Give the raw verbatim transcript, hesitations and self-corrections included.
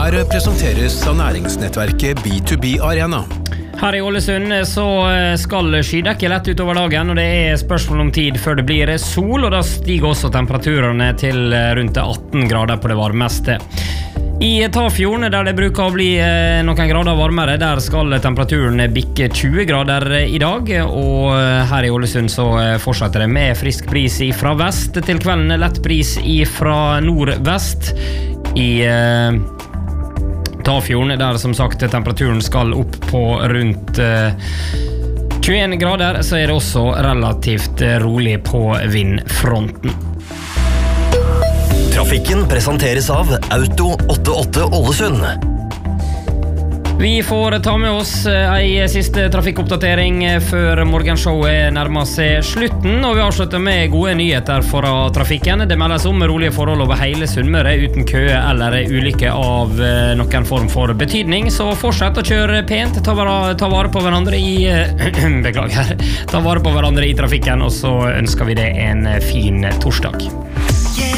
Her presenteres av næringsnettverket B to B Arena. Her i Ålesund så skal skydekke lett utover dagen, og det er spørsmål om tid før det blir sol, og da stiger også temperaturene til rundt atten grader på det varmeste. I Tafjorden, der det bruker å bli noen grader varmere, der skal temperaturen bikke tjue grader i dag, og her i Ålesund så fortsetter det med frisk bris fra vest til kvelden, lett bris fra nordvest. I Tafjorden, der som sagt temperaturen skal opp på rundt tjueen grader, så er det også relativt rolig på vindfronten. Trafikken presenteres av Auto åttiåtte Ålesund. Vi får ta med oss en siste trafikkoppdatering før morgenshowet nærmer seg slutten, og vi avslutter med gode nyheter fra trafikken. Det meldes om rolige forhold over hele Sunnmøre uten kø eller ulykke av noen form for betydning, så fortsett å kjøre pent, ta vare, ta vare på hverandre i beklager, ta vare på hverandre i trafikken, og så ønsker vi det en fin torsdag.